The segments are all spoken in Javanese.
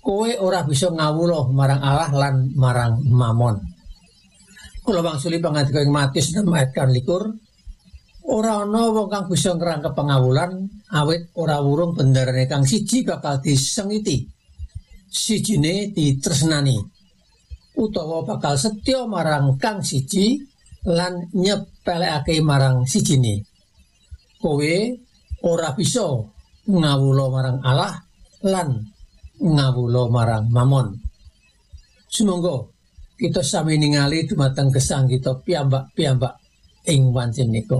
kowe ora bisa ngawula marang Allah lan marang Mamon. Kula wangsuli pangandika ing Matius 6 ayat 21, ora ana wong kang bisa ngrangkep pangawulan awit ora wurung bendarane kang siji bakal disengiti, sijine ditresnani, utawa bakal setya marang kang siji lan nyepelekake marang sijine. Kowe ora bisa ngawula marang Allah lan ngawula marang Mamon. Sumangga kita sami ningali dumateng gesang kita piyambak-piyambak ing wancen nika.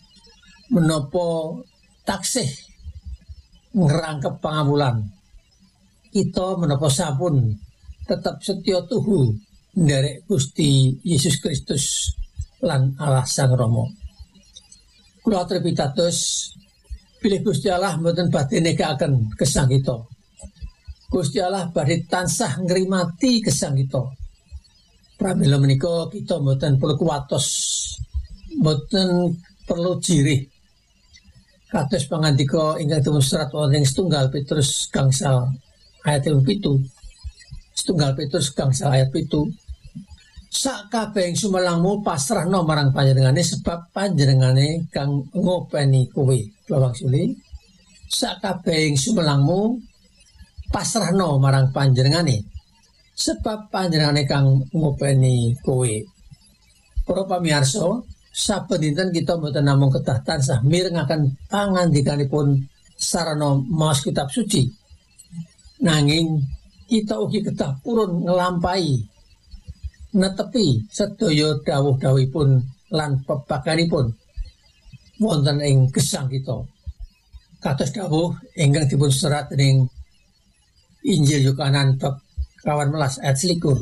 Menapa taksih ngrangkep pangawulan, kita menapa sampun tetap setya tuhu nderek Gusti Yesus Kristus lan Allah Sang Rama. Kula aturi pitados bilih Gusti Allah mboten badhe negakaken gesang kita. Gusti Allah badhe tansah ngrimati gesang kita. Pramila menika kita mboten perlu kuwatos, mboten perlu jirih. Kados pangandika ingkang tuwuh serat wonten ing 1 Petrus gangsal ayat 7. 1 Petrus gangsal ayat 7. Sakabehing sumelangmu pasrahna marang panjenengane sebab panjenengane kang ngopeni kowe. Kula wangsuli, sakabehing sumelangmu pasrahna marang panjenengane sebab panjenengane kang ngopeni kowe. Para pamirsa, saben dinten kita mboten namung kedah tansah mirengaken pangandikanipun sarana maos kitab suci, nanging kita ugi kedah purun nglampahi netepi sedaya dawuh-dawuhipun lan pepaganipun wonten ing gesang kita. Kados dawuh ingkang dipun serat ing Injil Yohanes bab 18 ayat 21.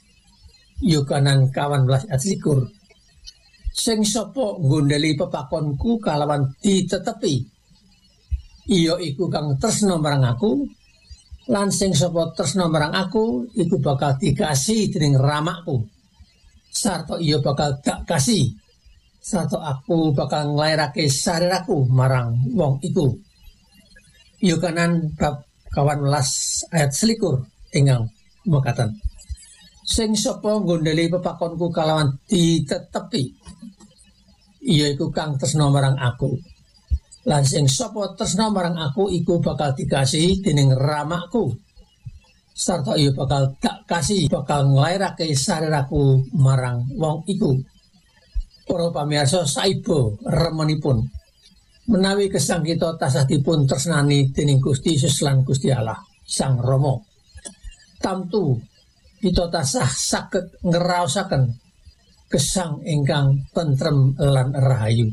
Yohanes 18 ayat 21. Sing sapa nggondheli pepakonku kalawan ditetepi, iya iku kang tresna marang aku, lan sing sapa tresna marang aku iku bakal dikasih dening Ramakku, sarta iya bakal dak kasih, sarta aku bakal nglairake sariraku marang wong iku. Yohanes bab 18 ayat 21 ingkang mekaten, sing sapa nggondheli pepakonku kalawan ditetepi, iya iku kang tresna marang aku, lan sing sapa tresna marang aku iku bakal dikasihi dening Ramakku, sarta iya bakal dak kasih, bakal nglairake sariraku marang wong iku. Para pamirsa, saiba remenipun menawi gesang kita tasah dipun tresnani dening Gusti Yesus lan Gusti Allah Sang Rama, tamtu kita tasah saged ngraosaken gesang ingkang tentrem lan rahayu.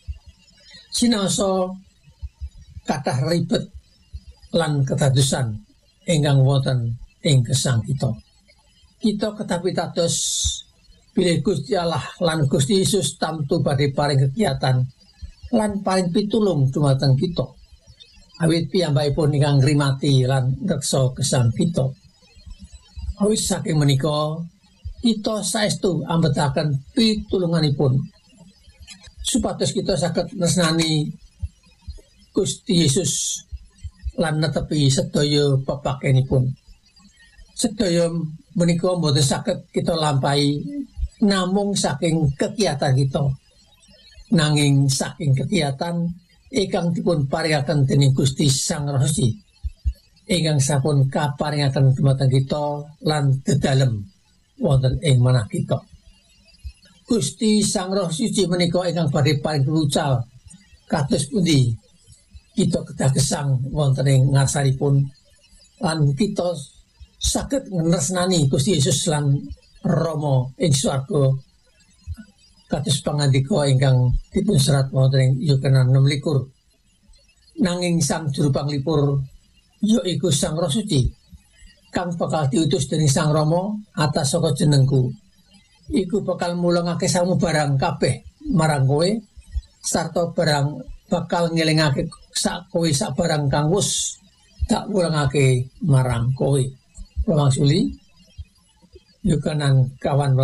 Sinaosa kathah ribet lan kedadosan ingkang wonten ing gesang kita. Kita kedah pitados bilih Gusti Allah lan Gusti Yesus tamtu badhe paring kegiatan lan paring pitulung dumateng kita. Awit piyambakipun ingkang ngrimati lan ngreksa gesang kita. Awit saking menika kita saestu ambetaken pitulunganipun supados kita saged tresnani Gusti Yesus lan netepi sedaya pepakenipun. Sedaya menika mboten saged kita lampahi namung saking kegiatan kita, nanging saking kegiatan ingkang dipun paringaken dening Gusti Sang Roh Suci ingkang sampun kaparingaken dumateng kita lan dedalem wonten ing manah kita. Gusti Sang Roh Suci menika ingkang badhe paring pitucal kados pundi kita kedah gesang wonten ing ngarsanipun lan kita saged ngresnani Gusti Yesus lan Rama ing swarga kados pangandika ingkang dipun serat wonten ing Yohanes 6. Nanging Sang Juru Panglipur yaiku Sang Roh Suci kang bakal diutus dening Sang Rama atas saka jenengku, iku bakal mulungake samubarang kabeh marang kowe, sarta barang bakal ngelingake sak kowe sak barang kang wis tak mulungake marang kowe. Wangsuli Yohanes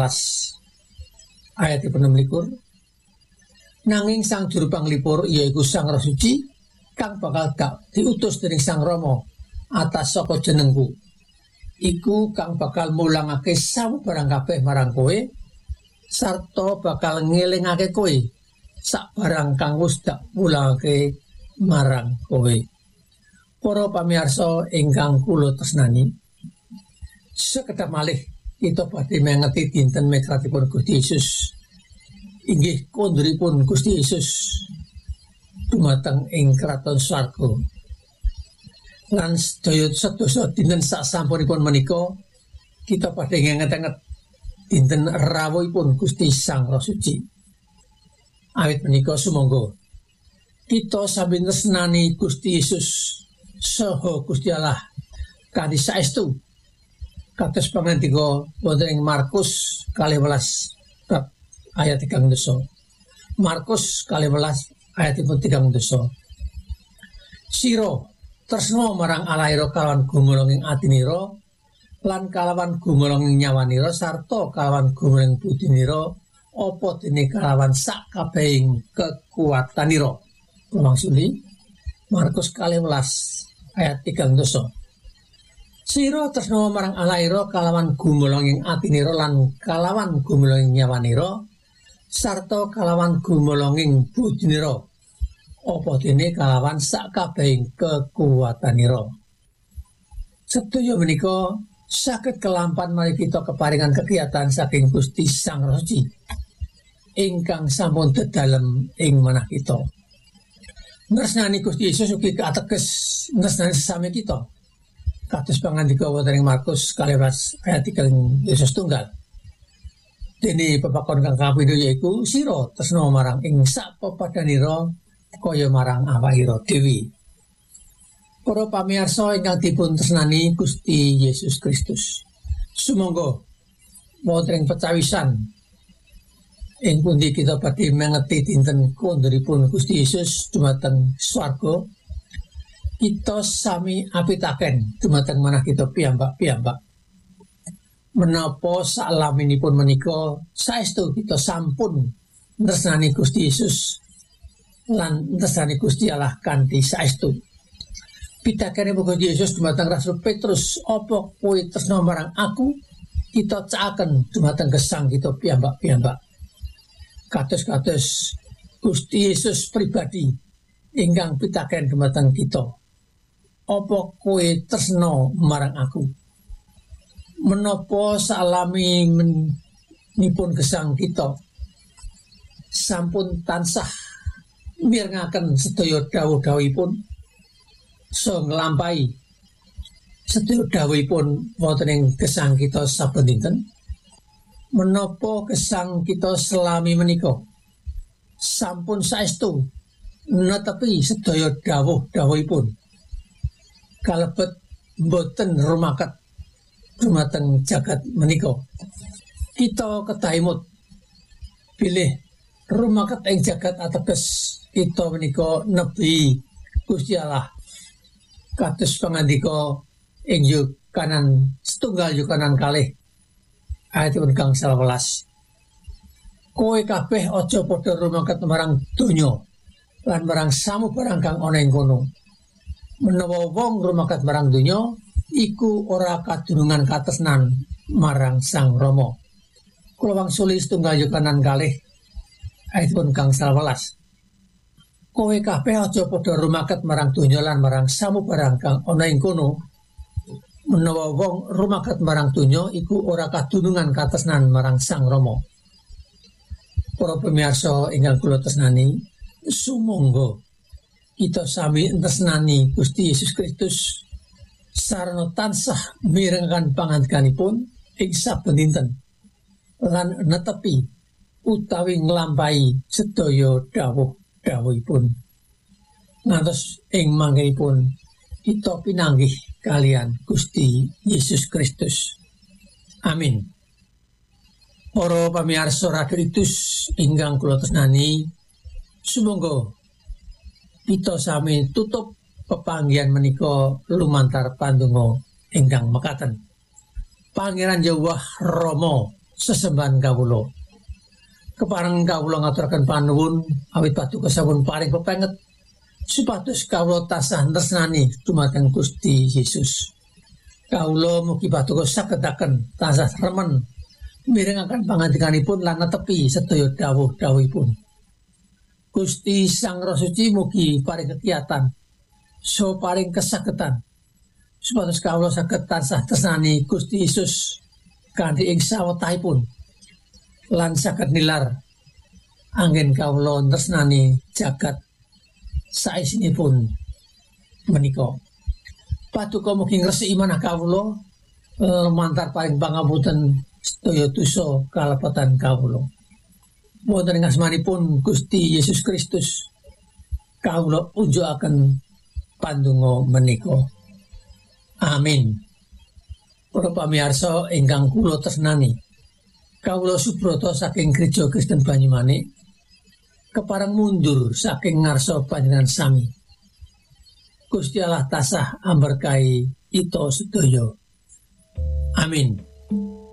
18 ayat 16. Nanging Sang Juru Panglipur yaiku Sang Roh Suci kang bakal diutus dening Sang Rama atas saka jenengku, iku kang bakal mulangake sabarang kabeh marang kowe sarta bakal ngelingake kowe sabarang kang wis dak mulangake marang kowe. Para pamirsa ingkang kula tresnani, sekedhap malih kita badhe mengeti dinten mikratipun Gusti Yesus. Inggih konduripun Gusti Yesus dumateng ing kraton swarga. Lan sedaya dinten sasampunipun menika kita badhe ngenget-enget dinten rawuhipun Gusti Sang Roh Suci. Awit menika sumangga kita sami tresnani Gusti Yesus saha Gusti Allah kanthi saestu kados pangandika wonten ing Markus 12 bab ayat 3. Markus 12 ayat 3. Sira tresna marang Allah ira kalawan gumulung ing atinira lan kalawan gumulung ing nyawanira sarta kalawan gumulung budinira apa dene kalawan sak kabehing kekuatanira. Maksudi Markus 12 ayat 3. Sira tresna marang Allah ira kalawan gumulung ing atinira lan kalawan gumulung ing nyawanira sarta kalawan gumulunging budinira apa dene kalawan sak kabehing kekuatanira. Sedaya menika saged kelampan mari kita keparingan kegiatan saking Gusti Sang Roh Suci ingkang sampun dedalem ing manah kita. Nresnani Gusti Yesus ugi kateges nresnani sesame kita. Kados pangandika wonten ing Markus 12 ayat 3 Yesus tunggal. Dene pepakon kang kapindho yaiku sira tresna marang ing sak pepadhanira kaya marang awakira dhewe. Para pamirsa ingkang dipun tresnani Gusti Yesus Kristus. Sumangga wonten ing pecawisan ing pundi kita badhe mengeti dinten konduripun Gusti Yesus dumateng swarga. Kita sami apitaken dumateng manah kita piyambak-piyambak. Menapa salaminipun menika saestu kita sampun nresnani Gusti Yesus lan nresnani Gusti Allah kanthi saestu. Pitakene Gusti Yesus dumateng Rasul Petrus, apa kowe tresna marang aku? Kita cakaken dumateng gesang kita piyambak-piyambak. Kados-kados Gusti Yesus pribadi ingkang pitaken dumateng kita. Apa kowe tresna marang aku? Menapa salami nipun gesang kita sampun tansah mirengaken sedaya dawuh-dawuhipun so nglampahi sedaya dawuhipun wonten ing gesang kita saben dinten. Menapa gesang kita selami menika sampun saestu netepi sedaya dawuh-dawuhipun kalebet boten rumaket dumateng jagat menika. Kita ketahimut pilih rumaket ing jagat ateges kita menika nebi Gusti Allah kados pangandika ing Yohanan setunggal Yohanan kalih ayat kang 11. Kowe kabeh aja padha rumaket marang donya lan marang samubarang kang ana ing kono. Menawa wong rumaket marang donya iku ora kadunungan katresnan marang Sang Rama. Kula wangsuli setunggal Yohanan kalih ayat kang 11. Kowe kabeh aja padha rumaket marang donya lan marang samubarang kang ana ing kono. Menawa wong rumaket marang donya iku ora kadunungan katresnan marang Sang Rama. Para pamirsa ingkang kula tresnani, sumangga kita sami tresnani Gusti Yesus Kristus sarana tansah mirengaken pangandikanipun ing saben dinten lan netepi utawi nglampahi sedaya dawuh-dawuhipun. Ngantos ing mangkepun kita pinanggih kalian Gusti Yesus Kristus. Amin. Para pamirsa radioitus ingkang kula tresnani, sumangga kita sami tutup pepanggihan menika lumantar pandonga ingkang mekaten. Pangeran Yahweh Rama sesembahan kawula. Kepareng kawula ngaturaken panuwun awit paduka sampun paring pepenget supados kawula tansah tresnani dumateng Gusti Yesus. Kawula mugi paduka sagetaken tansah remen mirengaken pangandikanipun lan netepi sedaya dawuh-dawuhipun. Gusti Sang Roh Suci mugi paring kekiyatan so paring kesagetan supados kawula saged tansah tresnani Gusti Yesus kanthi ing sawetahipun lan saged nilar anggen kawula tresnani jagat saisinipun menika. Paduka mugi ngresiki manah kawula mantar paring pangapunten sedaya dosa kalepatan kawula. Wonten ing asmanipun Gusti Yesus Kristus kawula unjukaken pandonga menika. Amin. Para pamirsa ingkang kula tresnani, kawula Subrata saking Gereja Kristen Banyumanik kepareng mundur saking ngarsa panjenengan sami. Gusti Allah tasah amberkahi ito sedaya. Amin.